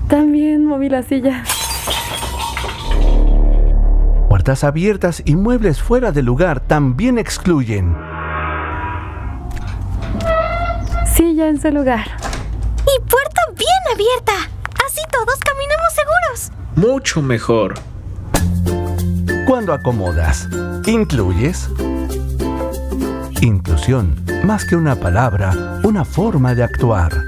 También moví la silla. Puertas abiertas y muebles fuera de lugar también excluyen. Silla en su lugar. Y puerta bien abierta. Así todos caminamos seguros. Mucho mejor. Cuando acomodas, incluyes. Inclusión, más que una palabra, una forma de actuar.